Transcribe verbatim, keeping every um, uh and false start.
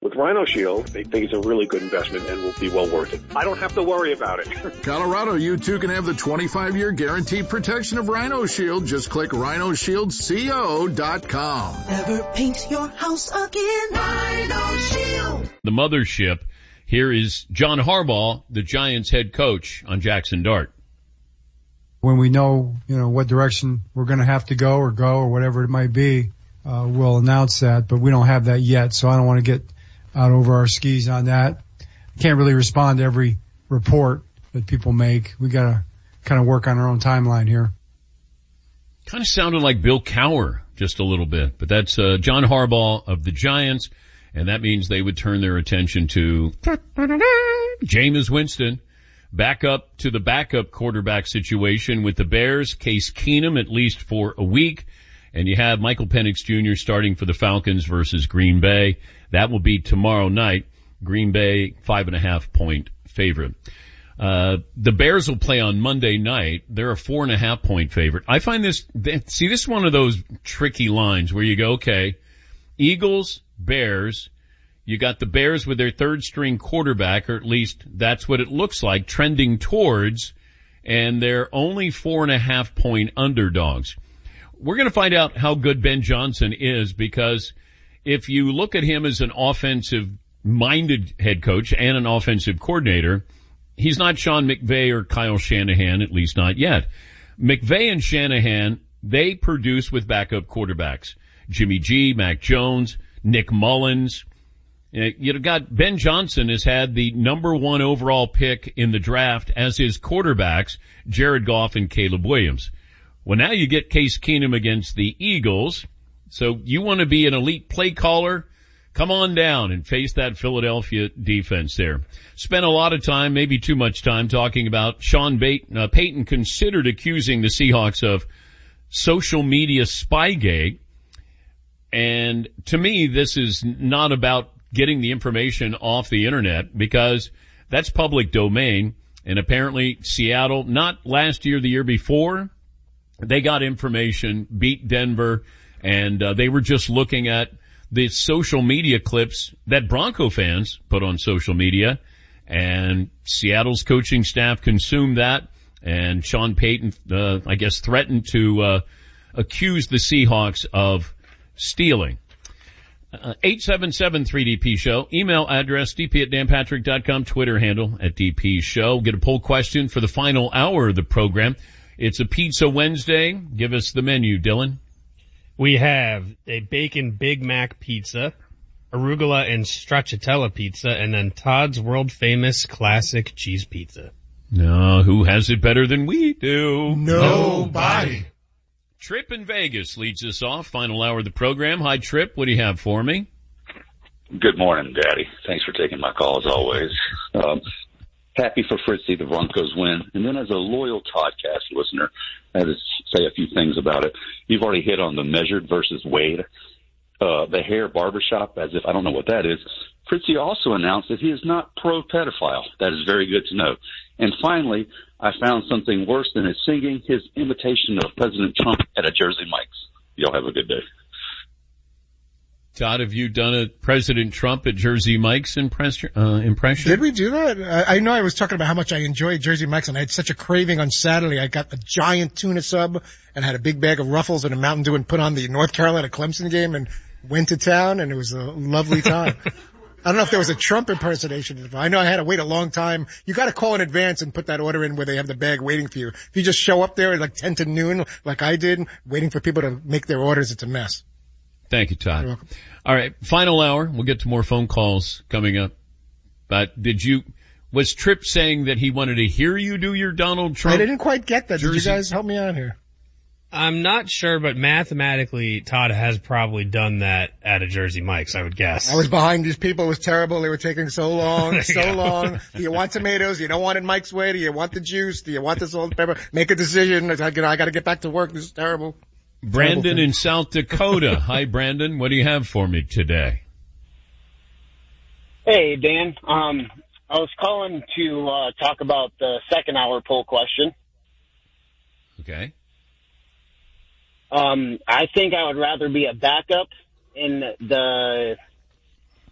With Rhino Shield, they think it's a really good investment and will be well worth it. I don't have to worry about it. Colorado, you too can have the twenty-five year guaranteed protection of Rhino Shield. Just click rhino shield co dot com. Never paint your house again. Rhino Shield. The mothership. Here is John Harbaugh, the Giants head coach, on Jackson Dart. When we know, you know, what direction we're going to have to go or go or whatever it might be, uh, we'll announce that, but we don't have that yet, so I don't want to get out over our skis on that. Can't really respond to every report that people make. We got to kind of work on our own timeline here. Kind of sounded like Bill Cowher just a little bit, but that's uh, John Harbaugh of the Giants, and that means they would turn their attention to Jameis Winston. Back up to the backup quarterback situation with the Bears, Case Keenum at least for a week, and you have Michael Penix Junior starting for the Falcons versus Green Bay. That will be tomorrow night. Green Bay, five and a half point favorite. Uh, the Bears will play on Monday night. They're a four and a half point favorite. I find this, see, this is one of those tricky lines where you go, okay, Eagles, Bears, you got the Bears with their third string quarterback, or at least that's what it looks like, trending towards, and they're only four and a half point underdogs. We're going to find out how good Ben Johnson is, because if you look at him as an offensive-minded head coach and an offensive coordinator, he's not Sean McVay or Kyle Shanahan, at least not yet. McVay and Shanahan, they produce with backup quarterbacks. Jimmy G, Mac Jones, Nick Mullins. You got Ben Johnson has had the number one overall pick in the draft as his quarterbacks, Jared Goff and Caleb Williams. Well, now you get Case Keenum against the Eagles. So you want to be an elite play caller? Come on down and face that Philadelphia defense there. Spent a lot of time, maybe too much time, talking about Sean Payton, uh, Payton considered accusing the Seahawks of social media spygate. And to me, this is not about getting the information off the internet, because that's public domain. And apparently Seattle, not last year, the year before, they got information, beat Denver, and uh, they were just looking at the social media clips that Bronco fans put on social media, and Seattle's coaching staff consumed that, and Sean Payton, uh, I guess, threatened to uh, accuse the Seahawks of stealing. Uh, eight seven seven three D P show. Email address d p at dan patrick dot com. Twitter handle at D P show. Get a poll question for the final hour of the program. It's a Pizza Wednesday. Give us the menu, Dylan. We have a bacon Big Mac pizza, arugula and stracciatella pizza, and then Todd's world-famous classic cheese pizza. No, who has it better than we do? Nobody. Trip in Vegas leads us off. Final hour of the program. Hi, Trip. What do you have for me? Good morning, Daddy. Thanks for taking my call, as always. Um, happy for Fritzy, the Broncos win. And then as a loyal Toddcast listener, I had to say a few things about it. You've already hit on the measured versus weighed. Uh, the hair barbershop, as if I don't know what that is. Fritzy also announced that he is not pro-pedophile. That is very good to know. And finally, I found something worse than his singing, his imitation of President Trump at a Jersey Mike's. Y'all have a good day. Todd, have you done a President Trump at Jersey Mike's impress, uh, impression? Did we do that? I, I know I was talking about how much I enjoyed Jersey Mike's, and I had such a craving on Saturday. I got a giant tuna sub and had a big bag of Ruffles and a Mountain Dew and put on the North Carolina Clemson game and went to town, and it was a lovely time. I don't know if there was a Trump impersonation. I know I had to wait a long time. You got to call in advance and put that order in where they have the bag waiting for you. If you just show up there at like ten to noon, like I did, waiting for people to make their orders, it's a mess. Thank you, Todd. You're welcome. All right, final hour. We'll get to more phone calls coming up. But did you, was Tripp saying that he wanted to hear you do your Donald Trump? I didn't quite get that. Jersey? Did you guys help me out here? I'm not sure, but mathematically, Todd has probably done that at a Jersey Mike's, I would guess. I was behind these people. It was terrible. They were taking so long, so Yeah. long. Do you want tomatoes? You don't want it Mike's way? Do you want the juice? Do you want the salt and pepper? Make a decision. I got to get back to work. This is terrible. Brandon terrible in South Dakota. Hi, Brandon. What do you have for me today? Hey, Dan. Um, I was calling to uh, talk about the second hour poll question. Okay. Um, I think I would rather be a backup in the